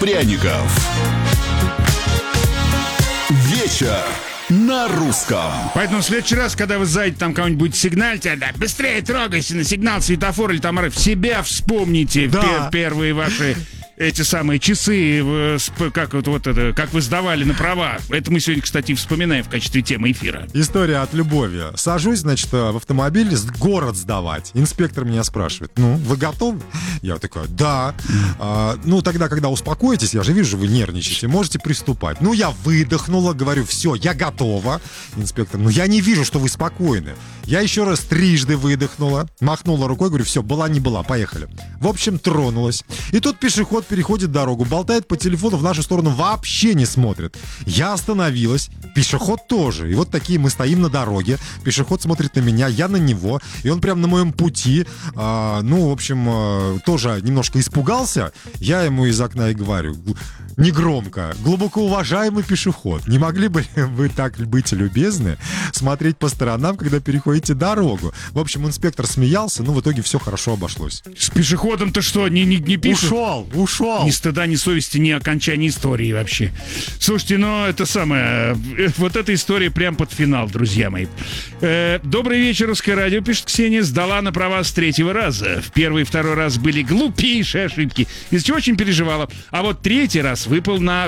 пряников. Вечер на русском. Поэтому в следующий раз, когда вы сзади там кого-нибудь сигнальте, да, быстрее трогайся на сигнал, светофор или там в себя вспомните первые ваши эти самые часы, как вы сдавали на права. Это мы сегодня, кстати, вспоминаем в качестве темы эфира. История от любови. Сажусь, значит, в автомобиль город сдавать. Инспектор меня спрашивает: ну, вы готовы? Я такой: да. Ну, тогда, когда успокоитесь, я же вижу, вы нервничаете, можете приступать. Ну, я выдохнула, говорю: все, я готова. Инспектор: ну, я не вижу, что вы спокойны. Я еще раз трижды выдохнула, махнула рукой, говорю: все, была не была, поехали. В общем, тронулась. И тут пешеход переходит дорогу, болтает по телефону, в нашу сторону вообще не смотрит. Я остановилась, пешеход тоже. И вот такие мы стоим на дороге, пешеход смотрит на меня, я на него, и он прям на моем пути. Ну, в общем, тоже немножко испугался. Я ему из окна и говорю, негромко: глубоко уважаемый пешеход, не могли бы вы так быть любезны смотреть по сторонам, когда переходите дорогу? В общем, инспектор смеялся, но в итоге все хорошо обошлось. С пешеходом-то что, не пишут? Ушел. Ни стыда, ни совести, ни окончания истории вообще. Слушайте, ну это самое, вот эта история прям под финал, друзья мои. Добрый вечер, Русское радио, пишет Ксения. Сдала на права с 3-го раза. В первый и второй раз были глупейшие ошибки, из-за чего очень переживала. А вот 3-й раз выпал на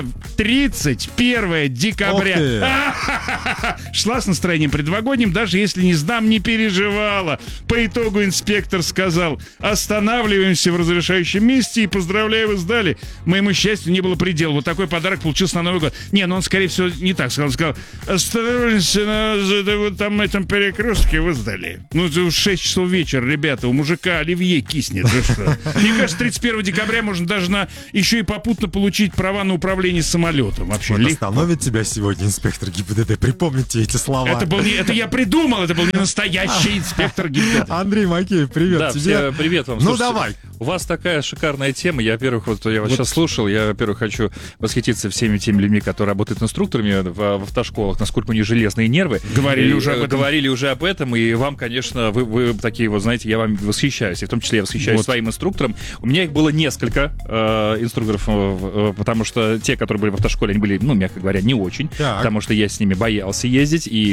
31 декабря. Шла с настроением предновогодним, даже если не сдам, не переживала. По итогу инспектор сказал: останавливаемся в разрешающем месте и поздравляю, вы сдали. Моему счастью не было предела. Вот такой подарок получился на Новый год. Не, ну он, скорее всего, не так сказал. Он сказал: остановимся на вот там этом перекрестке, вы сдали. Ну, это 6 часов вечера, ребята, у мужика оливье киснет. Мне кажется, 31 декабря можно даже еще и попутно получить права на управление самолетом. Вообще, вот остановит тебя сегодня инспектор ГИБДД. Припомните эти слова. Это я придумал, это был не настоящий инспектор ГИБДД. Андрей Макеев, привет да, тебе. Привет вам. Ну, слушайте, давай. У вас такая шикарная тема. Я, во-первых, я вас сейчас слушал. Я, во-первых, хочу восхититься всеми теми людьми, которые работают инструкторами в автошколах, насколько у них железные нервы. Говорили уже об этом. И вам, конечно, вы такие вот, знаете, я вам восхищаюсь. И в том числе я восхищаюсь своим инструктором. У меня их было несколько инструкторов, потому что те, которые были в автошколе, они были, ну, мягко говоря, не очень. Так. Потому что я с ними боялся ездить. И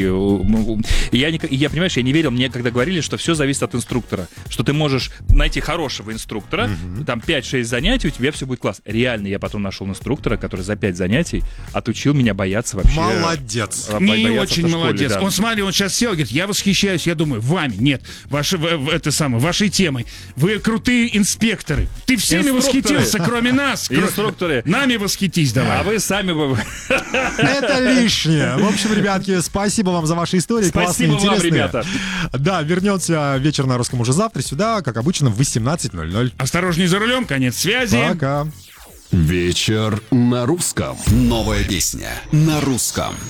я, понимаешь, я не верил. Мне когда говорили, что все зависит от инструктора. Что ты можешь найти хорошего инструктора, там 5-6 занятий, у тебя все будет класс. Реально, я потом нашел инструктора, который за 5 занятий отучил меня бояться вообще. Молодец. Не очень молодец. Да. Он, смотри, он сейчас сел и говорит: я восхищаюсь, я думаю, вами, нет, вашей темой. Вы крутые инспекторы. Ты всеми восхитился, кроме нас. Инструкторы. Нами восхитись давай. А вы сами... Это лишнее. В общем, ребятки, спасибо вам за ваши истории. Спасибо классные, вам, интересные. ребята. Да, вернется вечер на русском уже завтра сюда, как обычно, в 18:00. Осторожней за рулем, конец связи. Пока. Вечер на русском. Новая песня на русском.